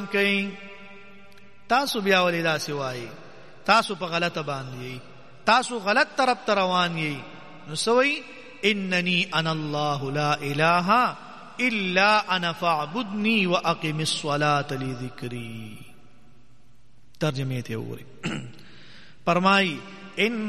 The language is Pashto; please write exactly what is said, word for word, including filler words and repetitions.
کئ تاسو بیا ولې داسې وایي؟ تاسو په غلطه باندې، تاسو غلط طرف ته روان یې. نو سوئی اننی انا الله لا اله الا انا فاعبدنی واقم الصلاة لذکری. ترجمه ته وګورئ. فرمائی ان